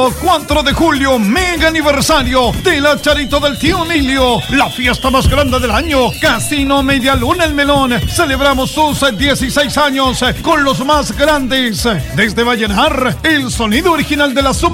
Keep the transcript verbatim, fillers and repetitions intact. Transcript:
cuatro de julio, mega aniversario de la Charito del Tío Emilio, la fiesta más grande del año. Casino Media Luna El Melón. Celebramos sus dieciséis años con los más grandes. Desde Vallenar, el sonido original de la super